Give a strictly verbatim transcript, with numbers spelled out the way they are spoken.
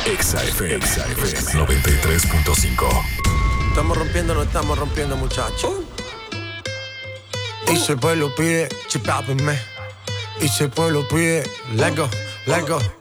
Exa F M noventa y tres punto cinco. Estamos rompiendo, no estamos rompiendo, muchachos. Y si el pueblo pide, chipápenme. Y si el pueblo pide, let go, let go.